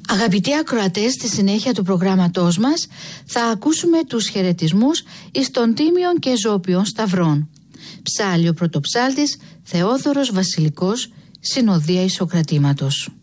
Αγαπητοί ακροατές, στη συνέχεια του προγράμματός μας θα ακούσουμε τους χαιρετισμούς εις των Τίμιων και Ζώπιων Σταυρών. Ψάλλει ο πρωτοψάλτης Θεόδωρος Βασιλικός, Συνοδεία Ισοκρατήματος.